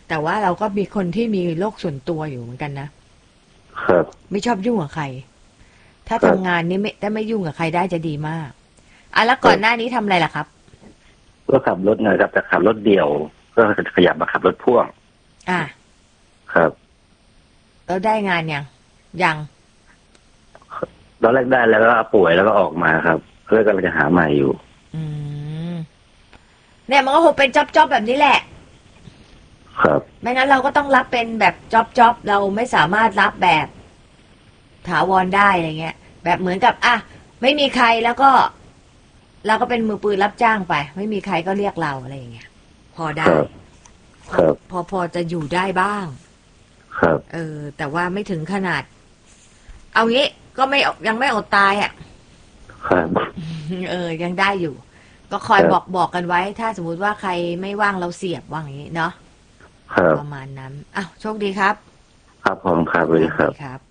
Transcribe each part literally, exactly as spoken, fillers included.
แต่ว่าเราก็มีคนที่มีโรคส่วนตัวอยู่เหมือนกันนะครับไม่ชอบยุ่งกับใครถ้าทำงานนี้ไม่ถ้าไม่ยุ่งกับใครได้จะดีมากอ่ะแล้วก่อนหน้านี้ทำอะไรล่ะครับก็ขับรถนะครับจะขับรถเดี่ยวก็ขยับมาขับรถพ่วงอ่ะครับแล้วได้งานยังยังตอนแรกได้แล้วก็ป่วยแล้วก็ออกมาครับเพื่อกำลังจะหาใหม่อยู่อืมเนี่ยมันก็คงเป็นจ็อบจ็อบแบบนี้แหละครับไม่งั้นเราก็ต้องรับเป็นแบบจ็อบจ็อบเราไม่สามารถรับแบบถาวรได้อะไรเงี้ยแบบเหมือนกับอ่ะไม่มีใครแล้วก็เราก็เป็นมือปืนรับจ้างไปไม่มีใครก็เรียกเราอะไรอย่างเงี้ยพอได้ครับพอพอจะอยู่ได้บ้างครับเออแต่ว่าไม่ถึงขนาดเอางี้ก็ไม่ยังไม่อดตายอ่ะครับเออยังได้อยู่ก็คอยบอกบอกกันไว้ถ้าสมมุติว่าใครไม่ว่างเราเสียบว่างอย่างนี้เนาะประมาณนั้นอ้าวโชคดีครับครับผมครับเลยครับครับ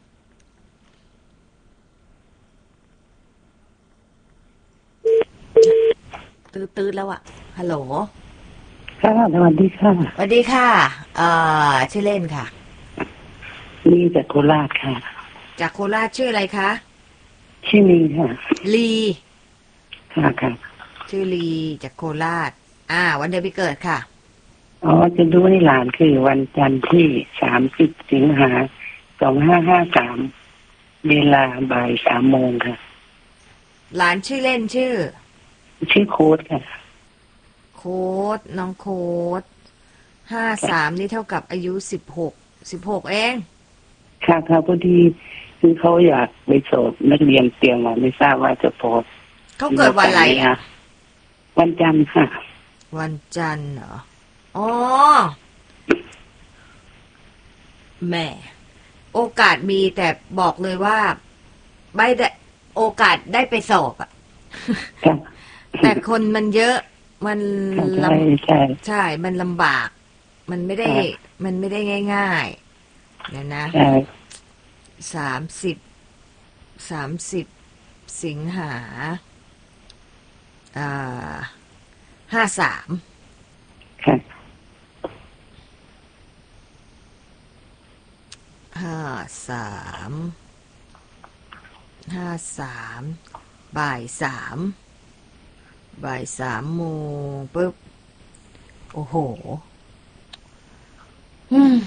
ตื้อๆแล้วอะฮัลโหลค่ะสวัสดีค่ะสวัสดีค่ะเอ่อชื่อเล่นค่ะลีจากโคราชค่ะจากโคราชชื่ออะไรคะชื่อลีค่ะลีค่ะค่ะชื่อลีจากโคราชอ่าวันเดือนปีเกิดค่ะอ๋อจะดูให้หลานคือวันจันทร์ที่สามสิบสิงหาสองห้าห้าสามเวลาบ่ายสามโมงค่ะหลานชื่อเล่นชื่อชื่อโค้ดค่ะโค้ดน้องโค้ดห้าสามนี่เท่ากับอายุสิบหกสิบหกเองค่ะค่ะพอดีคือเขาอยากไปสอบนักเรียนเตรียมมาไม่ทราบว่าจะพอเขาเกิดวันอะไรอ่ะวันจันทร์ค่ะวันจันทร์เหรออ๋อแม่โอกาสมีแต่บอกเลยว่าไม่ได้โอกาสได้ไปสอบอ่ะแต่คนมันเยอะมันลำใช่ใช่มันลำบากมันไม่ได้มันไม่ได้ง่ายๆเนี่ยนะสามสิบสามสิบสิงหาอ่าห้าสามห้าสามห้าสามบ่ายสามบ่ายสามโมงปุ๊บโอ้โหอืม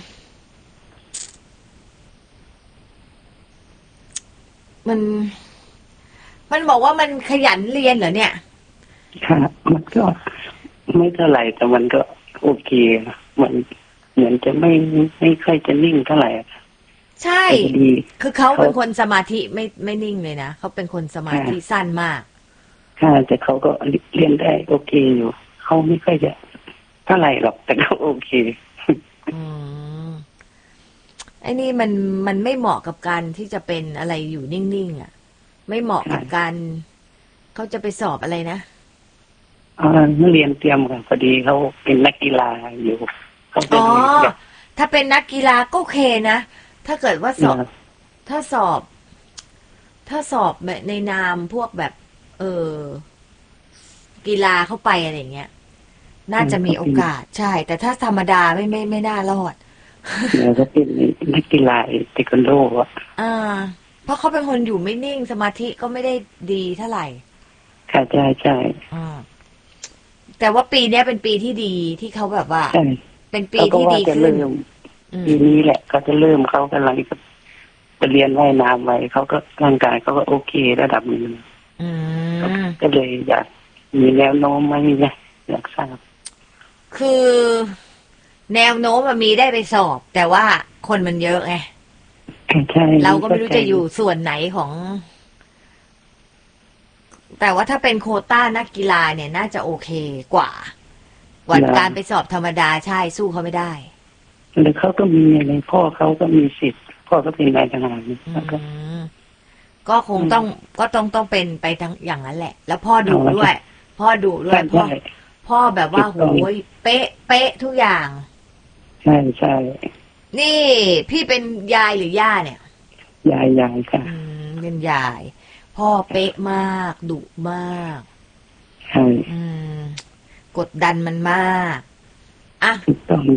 มันมันบอกว่ามันขยันเรียนเหรอเนี่ยค่ะมันก็ไม่เท่าไหร่แต่มันก็โอเคมันเหมือนจะไม่ไม่ค่อยจะนิ่งเท่าไหร่ใช่คือเขาเป็นคนสมาธิไม่ไม่นิ่งเลยนะเขาเป็นคนสมาธิสั้นมากค่ะแต่เขาก็เรียนได้โอเคอยู่เขาไม่ค่อยจะเท่าไหร่หรอกแต่เขาโอเคอืมไอ้นี่มันมันไม่เหมาะกับการที่จะเป็นอะไรอยู่นิ่งๆอ่ะไม่เหมาะกับการเขาจะไปสอบอะไรนะอ่าเรียนเตรียมค่ะพอดีเขาเป็นนักกีฬาอยู่เขาจะอ๋อถ้าเป็นนักกีฬาก็โอเคนะถ้าเกิดว่าสอบถ้าสอบ ถ้าสอบในนามพวกแบบ เออกีฬาเข้าไปอะไรเงี้ยน่าจะมีโอกาสใช่แต่ถ้าธรรมดาไม่ไม่ไม่น่ารอดเนี่ยก็เป็นนักกีฬาเทควันโดอ่ะอ่าเพราะเขาเป็นคนอยู่ไม่นิ่งสมาธิก็ไม่ได้ดีเท่าไหร่ค่ะใช่ใช่อ่าแต่ว่าปีนี้เป็นปีที่ดีที่เขาแบบว่าเป็นปีที่ดีขึ้นปีนี้แหละเขาจะเริ่มเขากำลังจะเรียนว่ายน้ำไว้เขาก็ร่างกายเขาก็โอเคระดับหนึ่งก็เลยอยากมีแนวโน้มไหมเนี่ยอยากทราบคือแนวโน้มมันมีได้ไปสอบแต่ว่าคนมันเยอะไงเราก็ไม่รู้จะอยู่ส่วนไหนของแต่ว่าถ้าเป็นโควต้านักกีฬาเนี่ยน่าจะโอเคกว่าวันการไปสอบธรรมดาใช่สู้เขาไม่ได้แล้วเขาก็มีอะไรพ่อเขาก็มีสิทธิ์พ่อก็เป็นนายทหารก็คงต้องก็ต้องต้องเป็นไปทั้งอย่างนั้นแหละแล้วพ่อดูด้วยพ่อดูด้วยพ่อพ่อแบบว่าโหยเป๊ะเป๊ะทุกอย่างใช่ใช่นี่พี่เป็นยายหรือย่าเนี่ยยายยายค่ะเป็นยายพ่อเป๊ะมากดุมากใช่กดดันมันมากอ่ะถูกต้อง